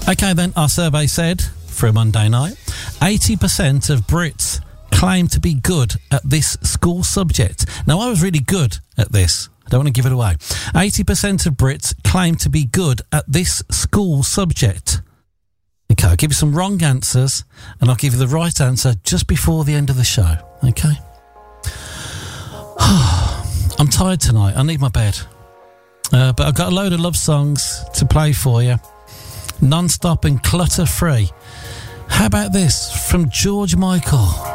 Okay, then, our survey said, for a Monday night, 80% of Brits claim to be good at this school subject. Now, I was really good at this. I don't want to give it away. 80% of Brits claim to be good at this school subject. Okay, I'll give you some wrong answers, and I'll give you the right answer just before the end of the show. Okay? I'm tired tonight. I need my bed. But I've got a load of love songs to play for you. Non-stop and clutter-free. How about this from George Michael?